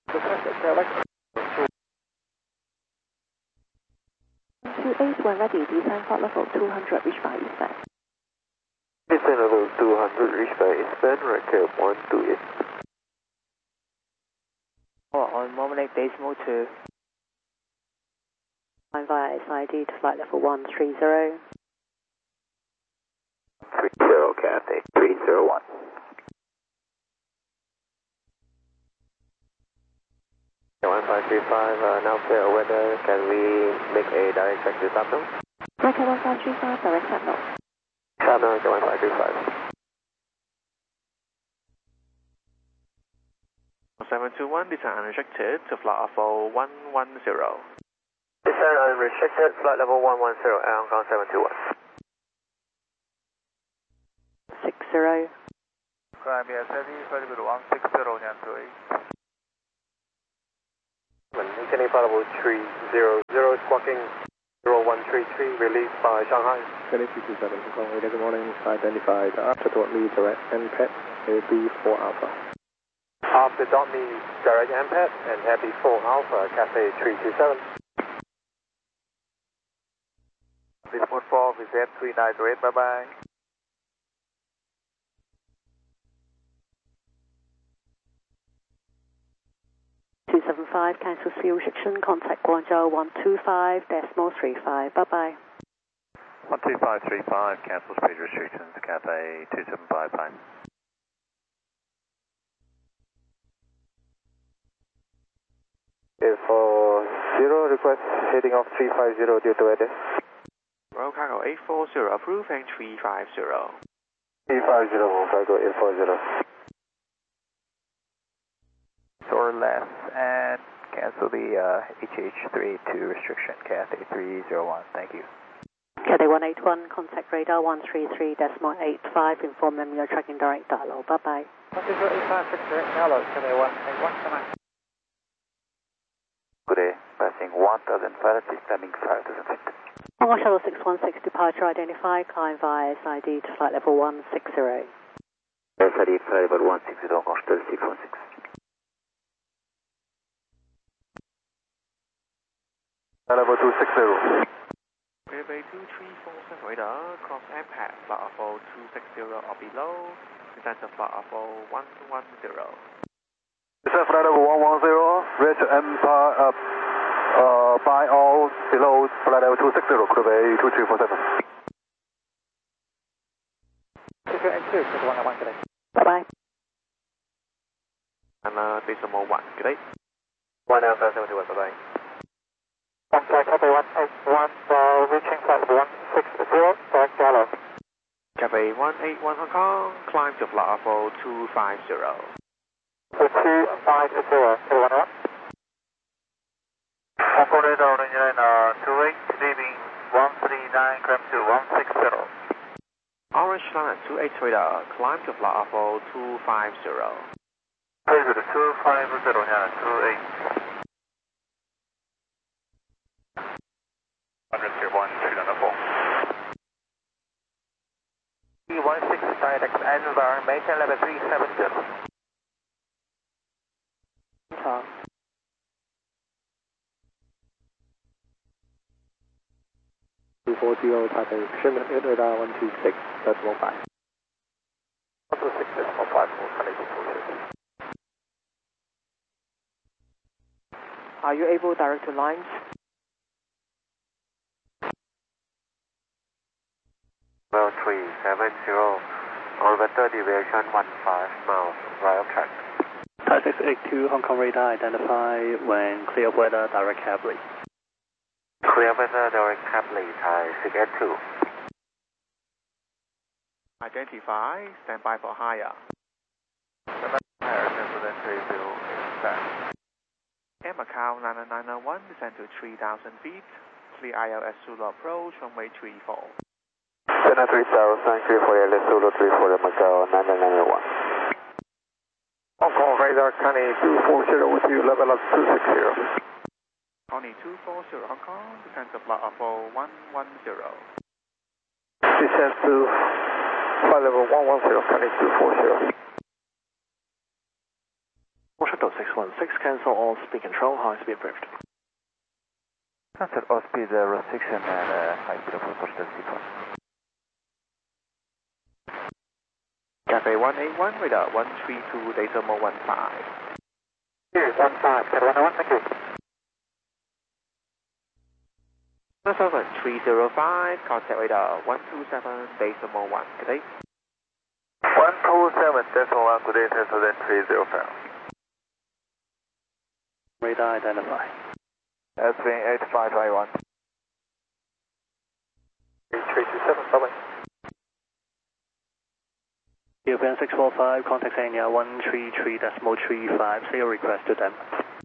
28 when ready, descend flight level 200, reach by eastbound. Descend level 200, reach by eastbound, right curve 12 east. On Mominate decimal 2. Climb via SID to flight level 130. 30, Cathay 301. One 535, now clear weather. Can we make a direct track to Sabno? Record 1535, direct Sabno. Sabno, 1535. 721, descend unrestricted to flight level 110. Descend unrestricted, flight level 110, Hong Kong 721. 60. Climb SID, flight level 160, Nyan 28. Maintaining flight level 300, squawking 0133, released by Shanghai. 2327, Hong Kong, good morning, identified after me direct MPET, AB4 Alpha. After me direct MPET and Happy 4 Alpha, Cathay 327. Report 4, VZ 398, bye bye. Cancel fuel restriction, contact Guangzhou 125.35, bye bye. 12535, cancel speed restrictions, Cathay 275, bye. For 0, request heading off 350 due to weather. Royal Cargo 840, approved and 350. 350, Royal Cargo 840. Door left and cancel the HH382 restriction, Cathay 301, thank you. Cathay 181, contact radar 133.85, inform them you're tracking direct dialogue, bye bye. 13856 direct dialogue, Cathay 181, come on. Good day, passing 1,000 feet, standing 5,000 feet. Hong Kong Shuttle 616, departure identified, climb via SID to flight level 160. SID flight level 160, Hong Kong Shuttle 616. Level 260. Railway 2347 radar, cross MPAD, flight level 260 or below, descend to flight level 110. Descend flight level 110, reach MPAD by all below flight level 260, could be 2347. Bye bye. And decimal 1, good day. 1 Alpha 71, bye bye. Contact Cathay 181, reaching flight 160, direct dialogue. Cathay 181 Hong Kong, climb to flight level 250. 250, everyone up. Operator radar 28, leaving 139, climb to 160. Orange line at 28 radar, climb to flight level 250. Please with 250, Nyan 28. 116 direct Anvar, maintain level 370. Tom. Cathay, Shimon radar 126, decimal 5. 126, decimal 5, Are you able direct to lines? Well 370, orbit deviation 15 miles, right of track. Thai 682, Hong Kong radar, identify when clear of weather, direct cab lead. Clear weather, direct cab lead, Thai 682. Identify, stand by for higher. Harrison, Prudential 0, Air Macau 9991, descend to 3,000 feet. Clear ILS Zulu approach, runway 34. Center 3000, clear for ILS Zulu 34, Macau 9991. Hong Kong radar, Connie 240 with you, level up 260. Connie 240 Hong Kong, descend to flight level 110. Descend to flight level 110, Connie 240. Foxtrot 616, cancel all speed control, high speed approved. Cancel all speed restriction and high speed approach Foxtrot 616. Cafe 181, radar 132 decimal 15. 15, Cafe 181, thank you. 7305, contact radar 127 decimal 1, good day. 127 decimal 1, good day, cancel then 305. Radar identify. Swing 8551. 327, bye-bye. European 645, contact area 133.35, say your request to them.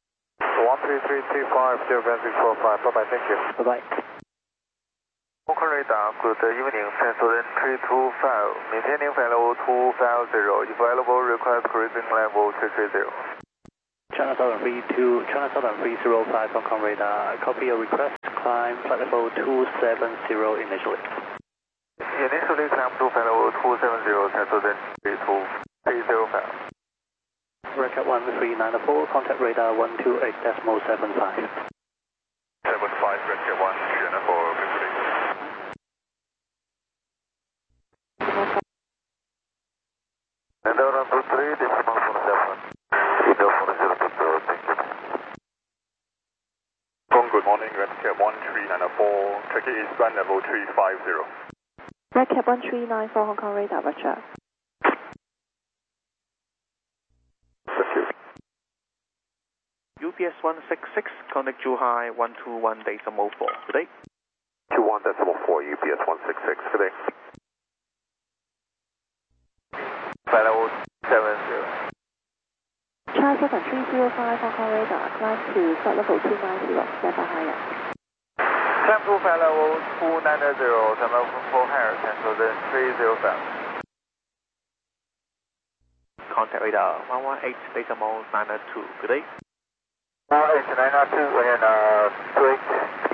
13335, European 645, bye-bye, thank you. Bye-bye. Hong Radar, good evening, cancel then 325, maintaining flight level 250, if available, request cruising level 330. China Southern 32, China Southern 305, Hong Kong radar. Copy your request. Climb flight level 270 initially. Initially climb to flight level 270, cancel then 305. Record 1394, contact radar 128.75. 75, record 194, good day. And down to 3, decimal 47. Good morning, Redcap 1394, tracking eastbound level 350. Redcap 1394, Hong Kong radar, Roger. UPS 166, contact Zhuhai 121 decimal 4, good day. 21 decimal 4, UPS 166, good day. Flight level 70. China Southern 305, Hong Kong radar, climb to flight level 290, stand by higher. Climb to flight level 290, stand by for higher, cancel then 305. Contact radar 118 decimal 902, good day. 118 902 and 28.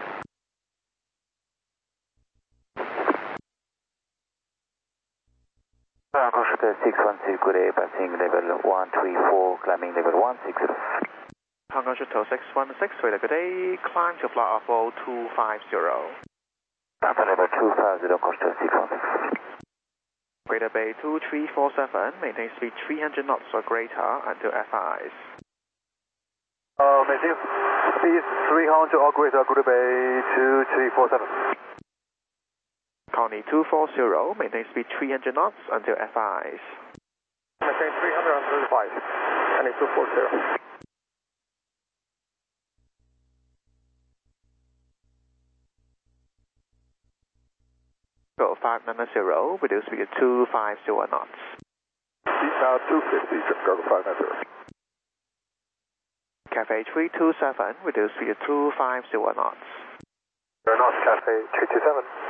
Koshika 612, good day, passing level 134, climbing level 160. Hong Kong Shuttle 616, radar, good day, climb to flight level 250. Papa level 250, Koshika 616. Radar Bay 2347, maintain speed 300 knots or greater until FIs. Maintain speed 300 or greater, good bay 2347. Connie 240, maintain speed 300 knots until FIs. Maintain 335, Connie 240. Go 590, reduce speed to 250 knots. Speed now 250, Chicago 590. Cafe 327, reduce speed to 250 knots. Knots, Cafe 327.